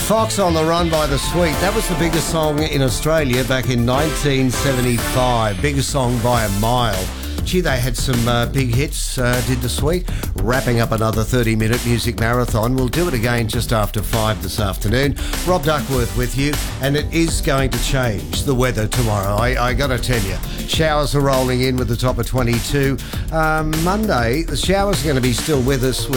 Fox on the Run by the Sweet. That was the biggest song in Australia back in 1975. Biggest song by a mile. Gee, they had some big hits, did the Sweet. Wrapping up another 30-minute music marathon. We'll do it again just after 5 this afternoon. Rob Duckworth with you, and it is going to change the weather tomorrow. I got to tell you, showers are rolling in with the top of 22. Monday, the showers are going to be still with us.